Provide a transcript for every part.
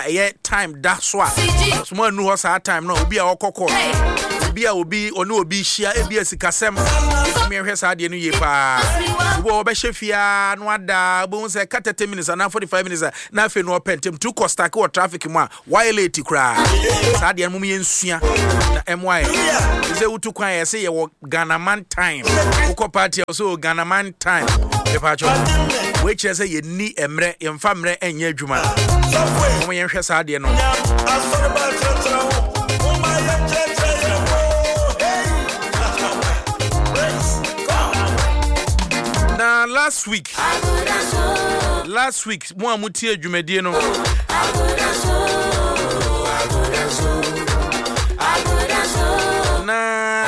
a time that's why small no was our time no obi a okoko obi ono obi hia ebi asikasem me hwe sa de no ye pa wo be hwefia no ada bo se ka 30 minutes and 45 minutes na afi no pentem to costa ka traffic mu a violate kra sa de mu ye nsua na my ze utu kwan ye se ye wo Ghana man time wo party so Ghana man time e pa cho which say ye ni emre yemfa mre enye adwuma mo ye hwe sa de no na last week mo amuti adwumadie no na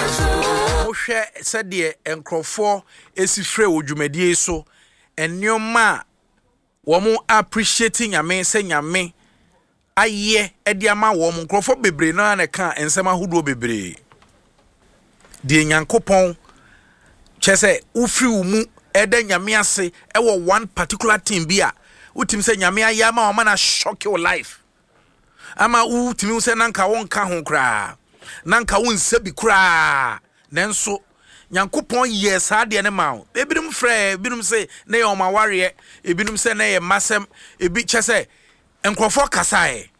ohwe sede enkrofo esifre odwumadie so enioma wo mo appreciating nyame se nyame aye ediama wo mo nkrofo bebre na na ka ensem ahodo bebre die nyankopon chese ufri umu ede nyame ase ewo one particular thing bia utim se nyame ayama o mana shock your life ama utimi se nanka wonka ho kra nanka wonsabi kra nenso nyankopon yes ade ne ma ebinum frɛ ebinum se na ye omaware ebinum se na ye masem ebi chese enkrofo kasae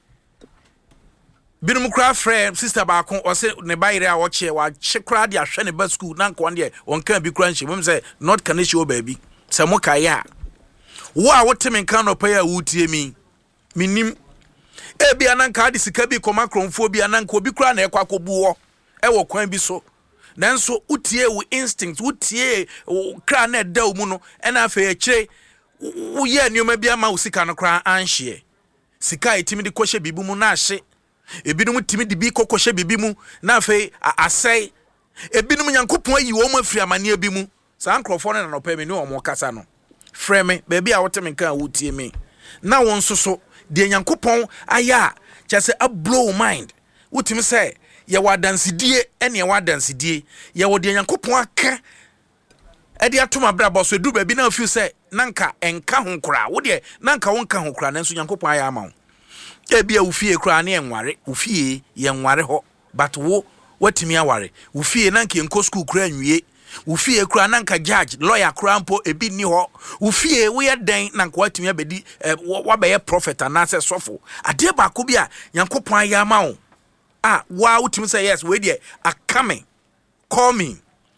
binum kra frɛ sister ba ko o se ne bayire a wo che wa che kra de ahwe ne ba school nanka won de wonka bi kra nhye mum se not can she o baabi se mo kai a wo a wotemen kan no pa ya wutie mi minim ebi ananka de sika bi koma kronfo bi ananka obi kra na ekwa kobuo wo kwan bi so nanso utie wo instinct utie kra na da mu no na afa ya kire wo ye nioma bi ama wo sika no kra anhye sika etimi de kohye bibu mu na ahye ebinum timi de bi kokoshe bibi mu na afa asai ebinum nyankopon ayi wo mu afiri amane bi mu sa ankrofo no na no pa me ne wo mo kasa no frɛ me baabi a wote me kan wotie me na won soso de nyankopon aya kyase a blow mind wotimi sɛ ye wadansidie ene ye wadansidie ye wo de nyankopon aka ade atoma brabo so edu baabi na afi sɛ nanka enka ho kora wo de nanka wonka ho kora nanso nyankopon aya ama wo ebia ufie kora na enware ufie ye nware ho but wo watimi aware ufie nanka enko school kora anwie ufie kora nanka judge lawyer kora mpo ebi ni ho ufie wo ye den nanka watimi abedi wabeye prophet anase sofo ade ba ko bia nyankopon aya ama wo wow to say yes we there are coming. Call me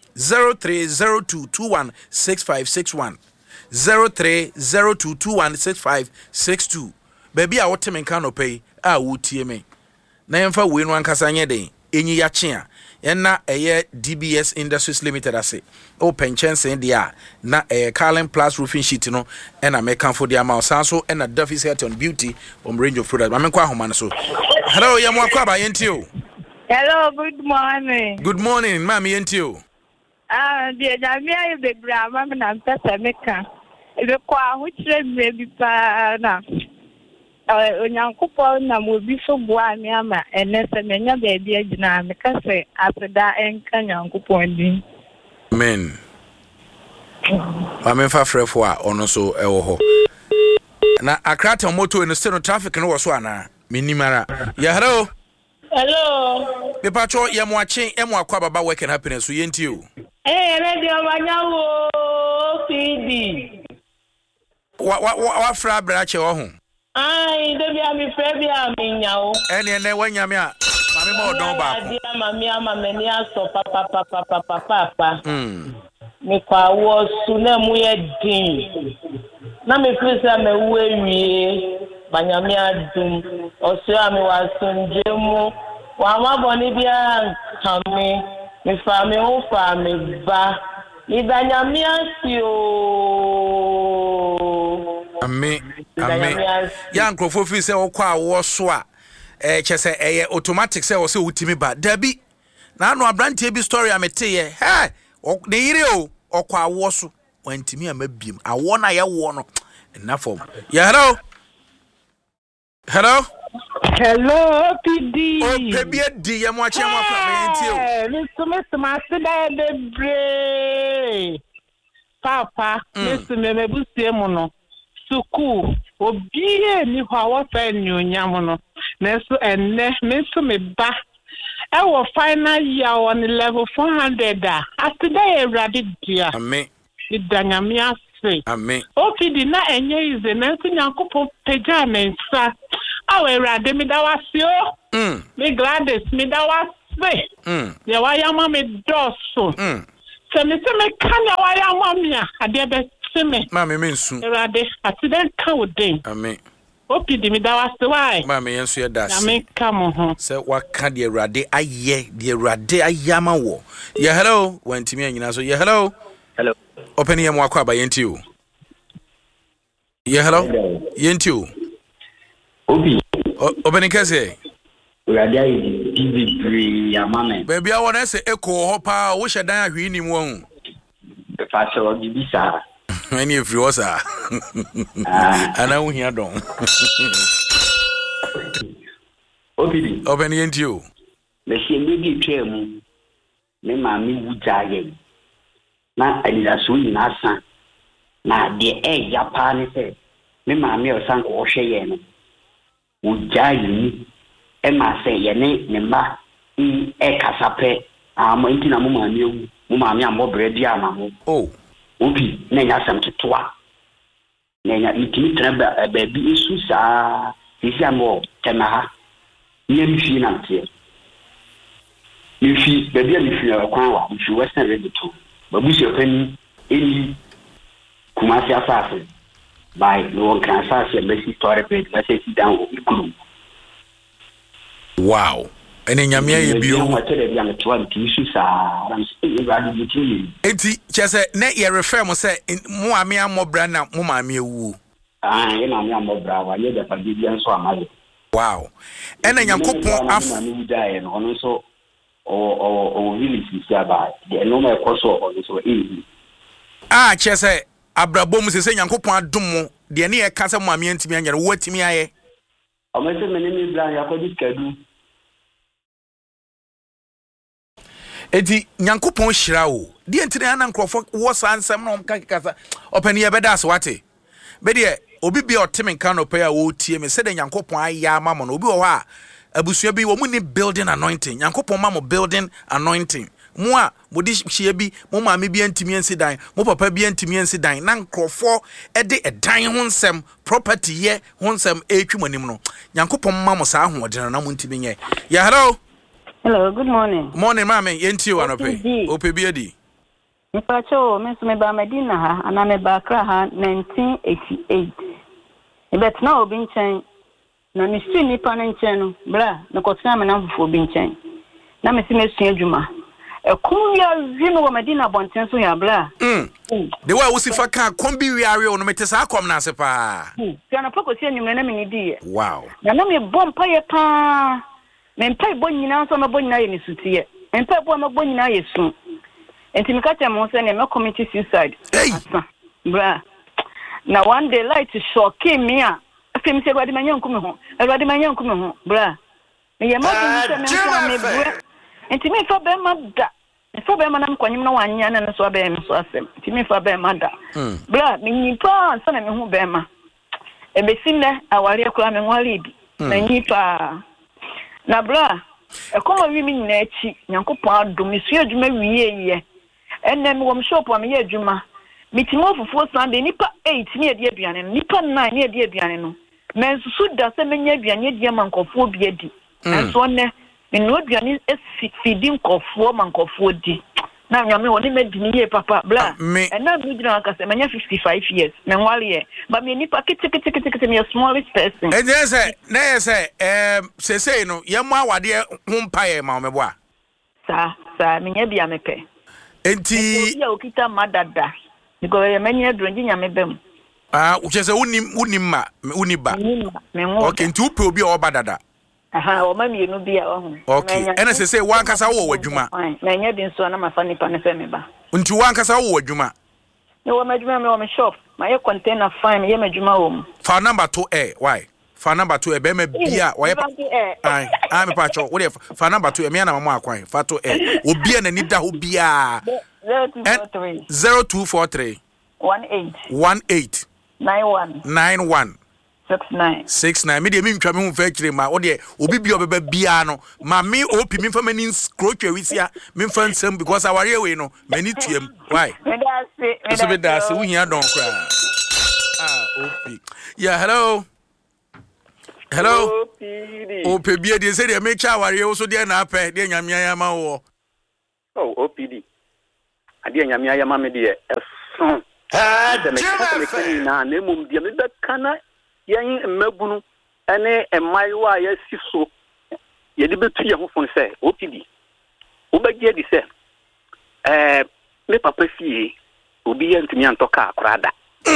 0302216561 0302216562 baby a what men can pay wutie me na yemfa we no ankasa nye den enyi ya chia na DBS Industries Limited ase open chance dia na Carlin Plus roofing sheet no na mekan for dia ma sanso na Duffy's Health and Beauty range of products mamenkwa ahoma so. Hello yamwa kwa ba yentio. Hello, good morning. Good morning mami yentio. Dear Jamia be brama na mpesa meka ebe kwa huchire bebi pa na onyankopon na mobi so boa me ama enese menya bebi agina me ka se apeda enka nyankopon din. Amen. Amen fa frefo a ono so ewo ho. Na akrata moto no steno traffic no wo so ana minimara. Ya hello. Hello. Me pacho ye mo achen e mo akwa baba work and happiness so yenti o. Radio Banyawo CD. Wa fra brache wo ho. Debi ami frebi ami nyawo. Ene wanyame a mame mo don ba ko. Dia mami ama meni aso papa. Me kwa wo su na mu ye din. Na me krisa me wewie banyame adum oso ami wasunje mu wa maboni bia kame me fa me ho fa me ba ni banyame asio. Amen. Ya nkrofo fi se okwa wo so a chese eye automatic se wo se utimi ba dabi na anu abrantie bi story amete ye he ne yire o okwa wo so wantimi amabiem awo na ye wo no na form. Ya hello PD o pebie di ye mo ache mo fa me ntio Mr. Masida debre papa Mr. Mebusie mu no suku obiye ni hwa wa fa nyonyam no na so enne me so me ba e wo final year on level 400 after that ready dia amen idanyamia say amen opidi na enye ize na so nyankopon peja mensa awe ready me da wasio me Gladys me da wase ya wa yama me doso se me kanya wa yama me ade be me mama me nsu ready accident ka wodin amen opidi me da wase why mama yensu ye das amen come ho se waka de Awurade aye de Awurade ayama wo yeah hello wantimi anyina so yeah hello open here mo akwa ba yenti o yeah hello yenti o obi open kase Awurade ayi bibiri amame baby I want say echo ho pa wo hyedan ahwe ni mu hu fa so bibisa any if you osa ana wo hia don obi open yenti o me se ndegi twemu me ma mi wujaye na alila so nyina san na de japa ne se me ma mi osan ko hwe ye no wujaye ni e ma se ye ne ma kasape mo ntina mo ma mi ewu mo ma mi ambo bredi ama mo obi na nya sam totoa na nya mitimi tena ba bi isu saa isi amo tema ha nye mfi na mtie mfi baby mfi akwan wa mfi western ready to babusi opani eni kumasi asase by no kan asase mesi story page na se si down ikulu wow ene nyame ye bio enti chese ne ye refer mo se mo ame amobra na mo maame ewu ye maame amobra wa ye da padi bi enso amale wow ene nyankopon af maame dae no ono so o really si aba de no me koso ono so chese abrabom se nyankopon adom mo de ne ye ka se mo maame ntimi anyare wo atimi aye o me se me ne mi bra ya ko di kadu eti nyankopon hyira wo de ntire na nkrofo wo sansem na omkakasa opani ye beda so wate be de obi bi otemen kan no pay a wo tie me se de nyankopon aya mamo no obi wo ha abusua bi wo mu ni building anointing nyankopon mamo building anointing mo a mo di hye bi mo maame bi antimi ansi dan mo papa bi antimi ansi dan na nkrofo e de edan ho nsem property ye ho nsem etwumanim no nyankopon mamo saa ho de na mo ntimi nye ya Hello, good morning. Morning, mama. Yenti wa nope. Opebi edi. Nipacho, me ba Medina ha, ana me ba Accra ha 1988. Ibet na obi nchen. Na mi sti nipa na nchen no, bra, na kotsena me na fufu obi nchen. Na me si me sua adwuma. Ekun ya zino wa Medina bonten so ya bra. De wa usifa ka kombi wiare o no metesa akom na ase pa. Ya na poko si anyumre na me ni die. Wow. Na me bompa ye pa. Mempai bonyina so mabonyina ye misutie. Mempai bo mabonyina ye sun. Enti mikacha mo se ne me commit suicide. Asa. Bra. Na one day light shock me a. Afem se Awurade manyanku me ho. Awurade manyanku me ho. Bra. Me ye mabonyina se me bra. Enti me fa be ma da. Me fa be ma na mkwanyim na wanya na so be me so asem. Enti me fa be ma da. Bra, me nyipa so na me ho be ma. Ebesim ne aware akura me nwale bi. Na nyipa na bra ekoma wi mi nyina echi nyankopon adom isu adwuma wiye ye ennem wom shop am ye adwuma mitimo fufuo sande nipa 8 ne ade aduane nipa 9 ne ade aduane no mensusu da se menya aduane die mankofo bi adi enso ne menu aduane fidi nkofo mankofo di na nyame woni medini ye papa bla ena mi dina akase menya 55 years me nwale ye ba me nipa kiti me smallest person ejese na yese sesei no ye mo awade ho mpaye ma omebo a sa menya bia mepe enti ya okita madada niko ye menya dronji nyame bem uchese unim ma uniba okay enti upe obi o badada o ma mienu bia o okay ena sesei wankasa wo wadwuma na nya bi nso na mafa nipa ne fe me ba nti wankasa wo wadwuma ne wo madwuma me wo me shop ma ye container fine ye madwuma wo fa number 2 why fa number 2 be ma bia wo ye ai me pa cho wo fa number 2 me na mama akwan fa to obi na ni da ho bia 0243 18 91 69 me de me ntwa me hu fa kire ma wo de obi bi obeba bia no ma me opi me fa mani scrotwa wisia me fa nsam because aware we no mani tuam why me da se wo hia don kra opi yeah hello opi bia de se de me cha aware wo so de na apɛ de nyamia ya ma wo OPD ade nyamia ya ma me de eso na nemum de me bekana yen mmagunu ene emaiwa ya siso ye de betu ye ho fon se OPD obagye di se me papa fie obi ye ntimi antoka akrada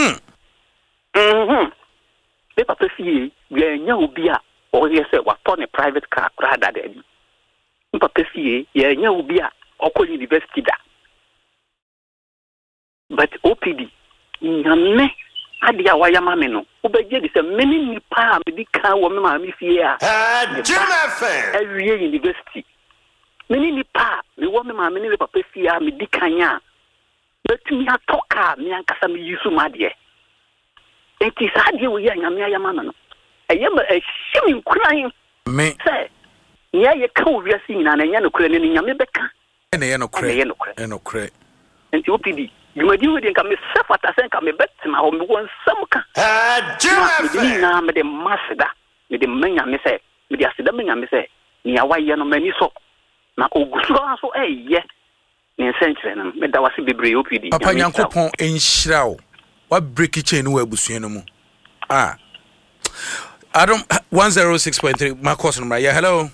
me papa fie ye nya obi a o ye se wa to ne private car akrada da bi me papa fie ye nya obi a okọ university da but OPD nyame ade a waya ma me no obegye di se many nipa me di kan wo me ma me fie a every university many nipa me wo me ma me ne papa fie a me di kan a betumi atoka me ankasa me yusu ma de enti sa de wo ya nyame aya ma no eye ma ehim nkran me se nya ye ka wo wiase nyina na nya no kura ne nyame beka ene ye no kure enti OPD Jumadi we denka me sefata senka me betima ho me won samka me na me de masda me de manya me se me de aseda manya me se ni awaye no mani so na ogusu aso eye ne senchire no me da wase bebre OPD papa nyankopon enhyirawo wa break chain wo abusua no mu Adam 106.3 my course number yeah hello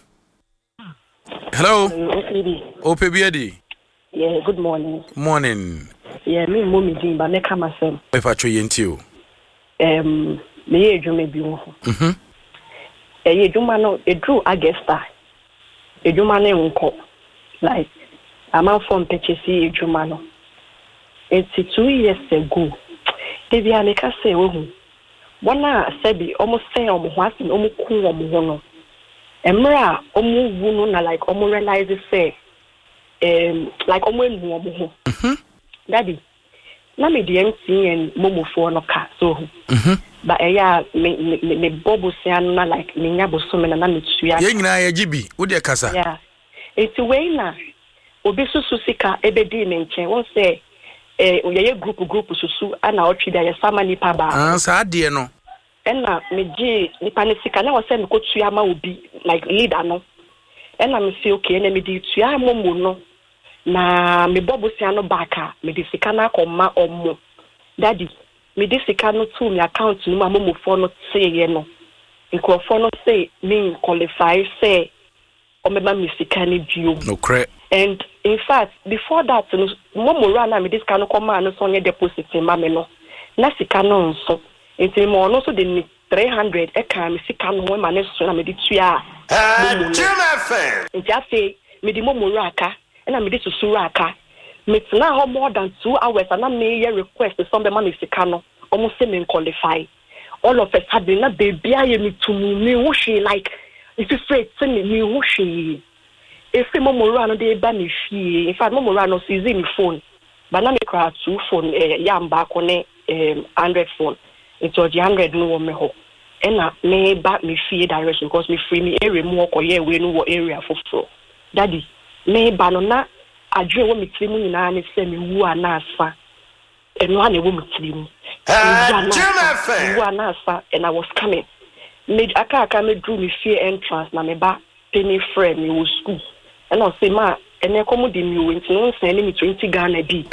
OPD yeah good morning yeah me mommy din ba me kama sem if I show you into me ye dwuma bi wo ye dwuma no edru Augusta edwuma ne nko like am from purchase edwuma no it's 2 years ago ebi aleka say wo hu bona sabi almost say omo ho asin omo ku omo ho no emra omo wu no na like omo realize say like omo enu omo ho daddy na me DM and momo for no ka so but me bobo sian na like me nya boso me na me tua ye nyina ya gibi wo de kasa yeah it's way na obi susu sika ebedi me nchen won say ye group susu ana otwi da ye sama nipa ba sa de no na me gi nipa ne sika na wo say me ko tua ma obi like leader no na me say okay na me di tua momo no na me bobo siano baka me de sika na akoma omo daddy me de sika no to me account no mamomo for no say ye no nkrofo no say me qualify say o me ba me sika ni bio no correct and in fact before that no momo ra na me de sika no koma no so nye deposit ma me no na sika no nso enti mo no so de 300 e ka me sika no ma ne so na me de tua enti afi me de momo ra aka and I'm this suraka. Me now more than 2 hours and I may request some the money sikano almost same qualify. All of us had been a baby me to me wushy like if you afraid send me wushy. If the momo they ban me fee, if I momo season phone, but now me cry 2 phone yam back on 100 phone. It was 100 no me ho. And I may back me fee direction because me free me area more or yeah we know what area for floor. Daddy me banona adwe wo mitirimu nyina ne se me wu anasa eno ane wo mitirimu wu anasa and I was coming me aka me drew me fear entrance na me ba penny friend me wo school and I say ma ene komo di mi wo ntino nsan ne me 20 Ghana bi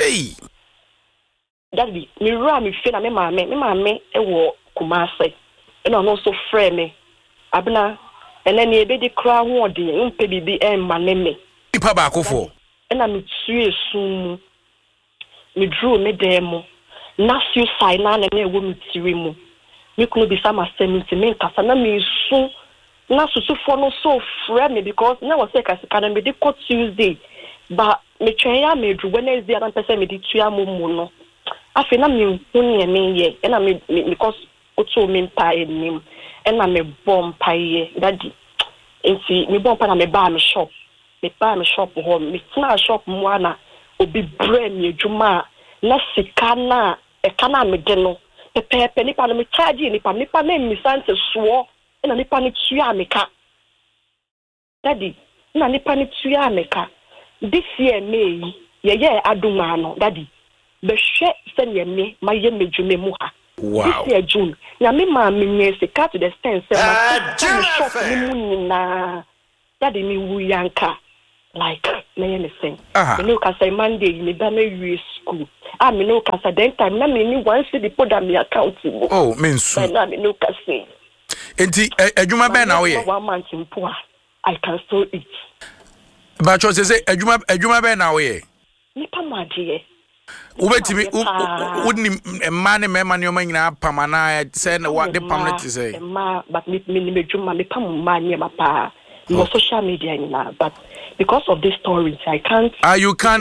daddy me ra me fear na me maame e wo Kumase and I also friend me abna ene ne ebe di kra ho ode mpe bibi e ma ne me ipa ba akofo and I'm sum me drew me demo na few sign na na wo mitirimu me kunu bi sama sementi me kasa na me su na susu for no so friend me because na was say kasika na me dey go Tuesday but me twen ya me drew Wednesday and person me dey tua momo no afi na me huni me ye and I me because oto me pa enim and I me bomb pa ye daddy enti me bomb pa na me ba me shop me pa me shop ho me na shop mo ana obi brand me adwuma na sika na e kana me de no pepe nipa no me charge nipa na mi sanse so na nipa no tua meka daddy na nipa no tua meka this year May ye aduma no daddy be hwe se ne me maye medwume mu ha wow this year June na me ma me nyese cut to the stand say ma shop ni mu na daddy mi wu yanka like na ye ne sen me no ka say Monday me da na wi school me no ka say then time na me ni one city put am my account mu oh mensu na me no ka say enti adwuma be na wo ye 1 month in poor I can still eat but you say adwuma be na wo ye nipa madie ubetimi udni emane mema ne oma nyina pamana say na what the permanent say ma but me medwuma me pam ma ne ma pa no social media na but because of this story I can't you can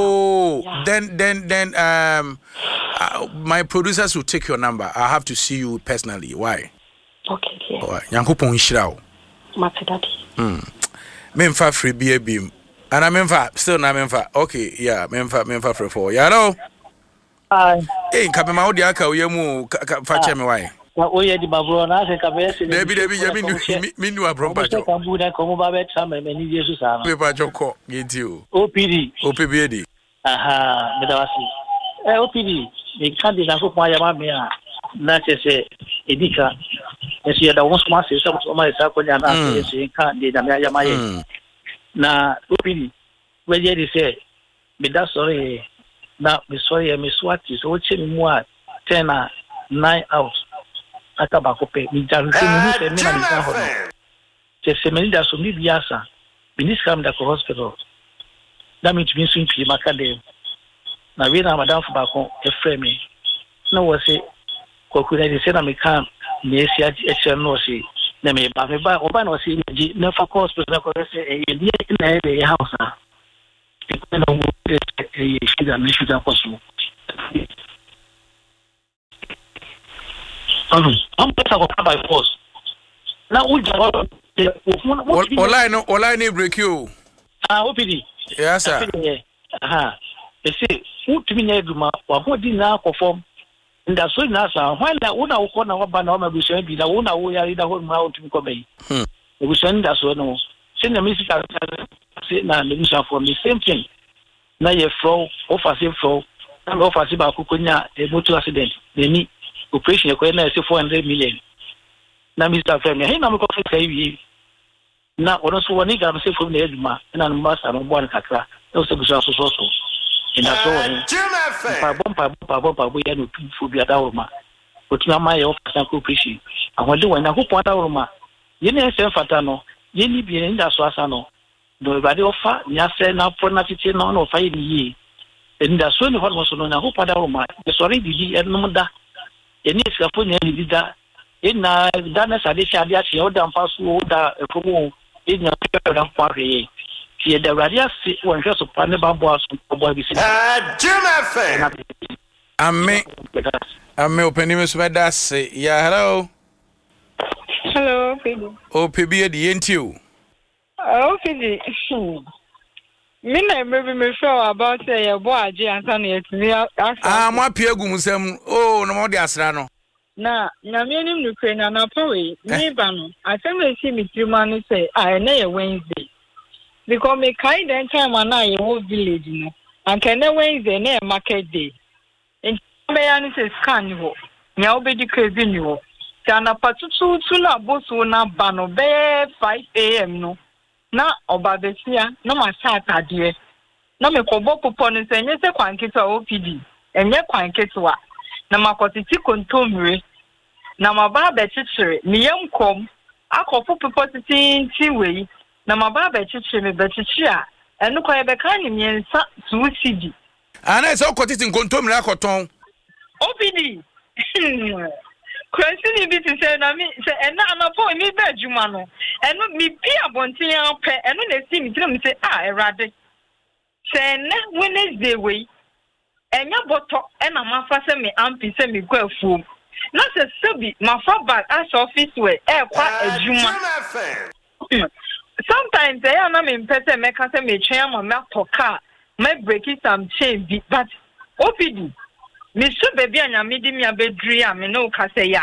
then my producers will take your number. I have to see you personally. Why? Okay, yeah. All right. Yankopon Shirao. Mate daddy. Memfa free beam. And I memfa still na memfa. Okay, yeah, memfa free for. Ya hello. Hi. Hey, kapema odi aka oyemu fa che me why? Na oye di babro na se kabese. Debi ya minu abrompa jo. Ko bu da ko mo ba be tra me ni Jesus ana. We pa joko genti o. OPD di. Aha, me da wasi. OPD, me kandi na ko pa ya ma me a na se edika. Esi ya da won so ma se so ma sa ko nya na se kan de da me ya ma ye. Na OPD, we je di se me da sorry na me sorry me swati so che me mu a 10 9 out. Akaba kope mi jaru se mi se mi na mi ka hono se me da so mi biasa minister am da ko hospital da mi tumi so ntwi maka dem na we na madam fo ba ko e frame me na wo se ko ku na di se na me kan me esi a no se na me ba o ba no se ji na fa ko hospital ko se e ye na e house na e ko na wo e shida me shida ko so I'm better by force. Now, online break you. OPD. Yes, sir. They say, who to me, Neduma, or what did now perform? And that's what now, why not one hour corner of Banama, we shall be the one hour we are in the whole round to Kobe. We send us one. Send a message now, the for the same thing. Now, you're flow, offer safe flow, and offer Siba Kukunya, a motor accident. They need. Operation equipment is 400 million. Now, Mr. Premier, he never got to now, what else one nigga say from the Edma and I'm master on one catra. Those are also. And that's all. We are no two for Adama. But now my office and cooperation. I want to when I hope Adama. Yen San Fatano, Yen be in that Swasano. Nobody offer, Yasa now for nothing on or 5 years. And that's when what was on. I hope Adama. The sorry, the Edmunda. Any Scapone did that in Dana Sadisha, the other pass da Fumo in a party. See the radius one just upon the bamboo boy. I'm me opening with that say, yeah, hello. Hello, Piggy. Oh, Pibby, the ain't you. Oh, Piggy. Maybe me sure about your boy, Anthony. I'm up here, Gumsem. Oh, no more the Asrano. Na meaning Ukraine and Apoe, Nibano. I think they see me 2 months say, I know Wednesday. Because me kind and time and I whole village, you know, and can no Wednesday near market day. And Mayan says, can you? Now be the crazy you. Tana Patu Tuna Bosuna Bano Bay 5 a.m. no. Na obabesia no masata de na me kobo popon nse nye se kwanketa OPD enye kwanketwa na makotiti kontomre na maba bechichire miyem kom akofo popotiti tiwei na maba bechichire me bechichi a enu kwa ebeka ni miensa suicide ana se okotiti kontomre akoton OPD Kwesi ni biti se na mi se ena anapo mi be adwuma no eno mi pia bonten ape eno na si mi tire mi se erade se na Wednesday we enya boto ena mafa se me ampi se mi kwa afuom na se sebi mafa bag as office we kwa adwuma sometimes I na me mpese me ka se me twen ama me toka me break some chain but OPD so baby anya me di me abedru ya me no ka say ya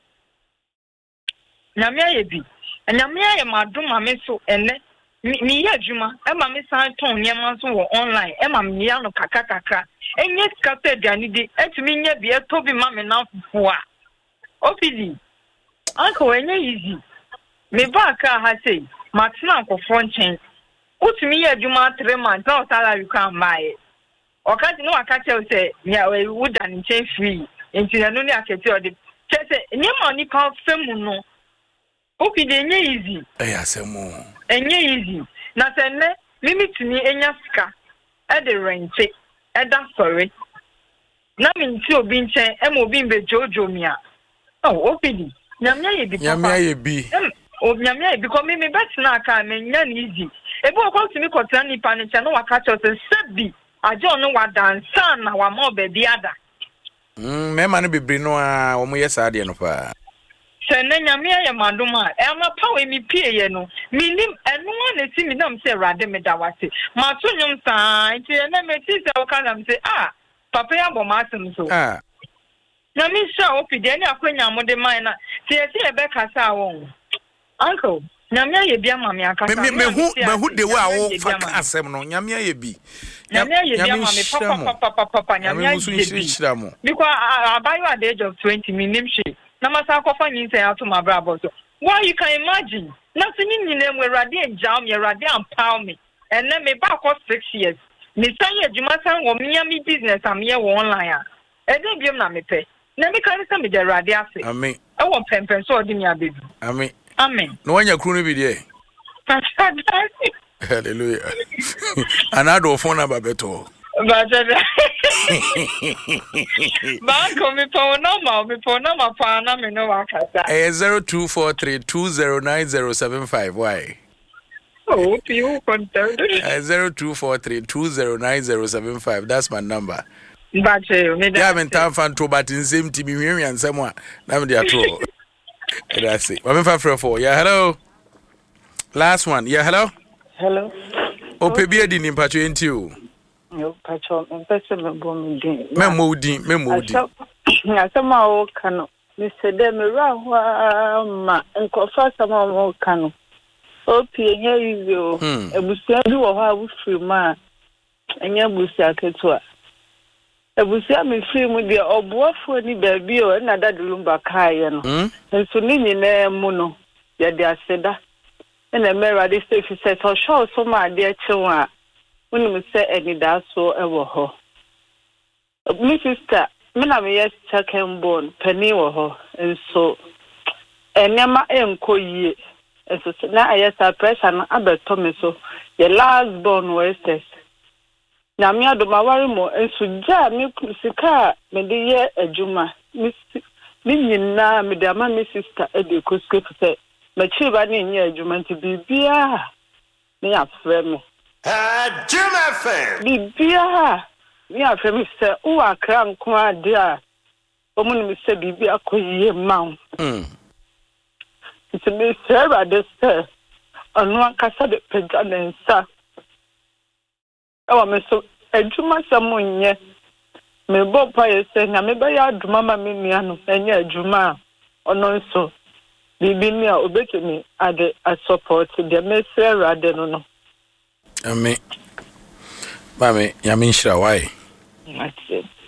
nyame aye bi nyame aye madum ma me so ene me ye adwuma e ma me san ton niam so wo online e ma me ya no kakakaka enye skata aduane di etumi nya bi etobi ma me na fufu a opidi anko enye easy me ba ka ha say matna akofo nchen utumi ye adwuma 3 months na salary kan buy okati no akache say ya we would an nchen free enti na no ni akete odi chese nyema ni pa femu no opidi enye easy asemo enye easy na sene limitini enya sika e de rente e da sorry na mi nti obi nchen e mo obi mbe jojo mi a opidi nyamya ye bi nyamya ye bi ko me bet na aka me nya ni easy e bi okwa timi kotra ni pa ni cha no waka cho se sebi ajo no wadansa na wa mo be bi ada me ma no bibri no a wo mo yesa de no pa sene nyamia ye maduma e ama pawe mi pie ye no minim eno na si mi nam se rade me da wase ma so nyum san ti na me ti se o kana me se papa ya bo ma asem so nyami sha opide ni akwanya mo de man na ti e se e be kasa won uncle nyamia ye bia ma me akasa me hu de wa wo fa asem no nyamia ye bi nyamia ye bia ma me papa nyamia ye bi because abayo at the age of 20 minim she na masa kofa nyin say ato ma brabo so why you can imagine nothing in name we rade enjam ye rade empower me and then me back for 6 years me san ye djuma san wo me mi business am ye wo online e dey biem na me pe na me kan say me dey rade ase amen e wo pempen so odi me abedu amen no wanya kru no bi de hallelujah anado phone number beto Banko mi po no pa na me no wakasa. 0243209075 why? Oh, you contact. 0243209075 that's my number. Bache, me da. Yeah, men time fan to but in same team me and someone. Na me dey atro. That's it. What me fa for? Yeah, hello. Last one. Yeah, hello. Hello. Opebi edi ni mpacho enti o. Yo pacho mpese mbo mdin. Memodi. Asama o kanu. Mi sede mi rahwa ma nkofa sama o kanu. Opi enye yizio. Ebusia bi wo ha bu free ma. Enye ebusia ketua. Ebusia mi free mu de obuafo ni baabi o na dadulumba kaaye no. Nso ni nyina mu no. Ya de aseda. Na mera de safe set so show so ma de chewa. When we say any that so ever ho. My sister, me na me yes second born penny wo ho and so enema enko yie. And so na I yes pressure na abeto me so the last born was this. Na me ado ma wari mo enso ja me sika me de ye adwuma. Me nyina me de ama me sister e de ko scope say me chiba ni nye adwuma nti bibia me afre me. Jim FM. Bibia, me afre me say o akra nko ade a omu ni me say bibia koyie maw. It's me say ba de say onu akasa de pega nensa. Ewa me so adwuma samunye. Me bo pa ye say na me ba ya adwuma ma me nua no enye adwuma ono nso bibi ni a obetumi ade a support de me say rade no. Mami, Yami Shira, why? That's it.